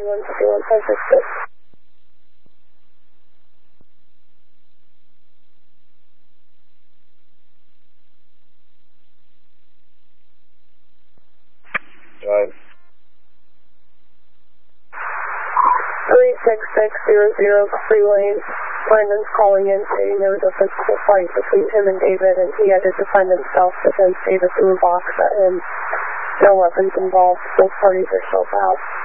151-566. Right. 36600 Freelane. Brandon's calling in saying there was a physical fight between him and David, and he had to defend himself, but then David threw a box at him. No weapons involved. Both parties are still out.